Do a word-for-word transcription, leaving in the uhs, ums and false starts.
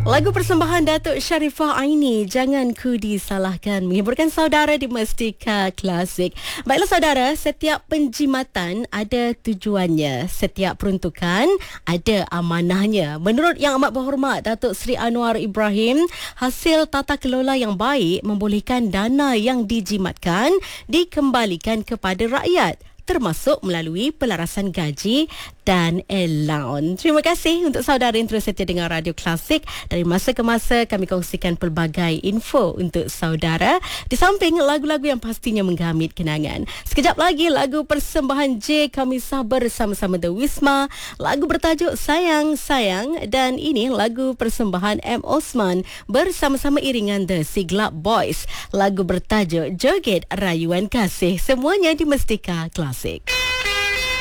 Lagu persembahan Datuk Sharifah Aini, Jangan Ku Disalahkan, menghiburkan saudara di Mestika Klasik. Baiklah saudara, setiap penjimatan ada tujuannya, setiap peruntukan ada amanahnya. Menurut Yang Amat Berhormat Datuk Seri Anwar Ibrahim, hasil tata kelola yang baik membolehkan dana yang dijimatkan dikembalikan kepada rakyat, termasuk melalui pelarasan gaji dan allowance. Terima kasih untuk saudara yang terus setia dengan Radio Klasik. Dari masa ke masa kami kongsikan pelbagai info untuk saudara, di samping lagu-lagu yang pastinya menggamit kenangan. Sekejap lagi lagu persembahan J Kamisah bersama-sama The Wisma, lagu bertajuk Sayang Sayang, dan ini lagu persembahan M Osman bersama-sama iringan The Siglap Boys, lagu bertajuk Joget Rayuan Kasih. Semuanya di Mestika Klasik.